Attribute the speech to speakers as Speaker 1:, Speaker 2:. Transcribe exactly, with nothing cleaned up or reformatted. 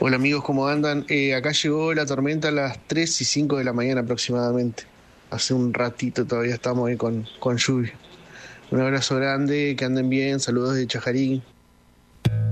Speaker 1: Hola amigos, ¿cómo andan? Eh, acá llegó la tormenta a las tres y cinco de la mañana aproximadamente. Hace un ratito todavía estamos ahí con, con lluvia. Un abrazo grande, que anden bien, saludos de Chajarí.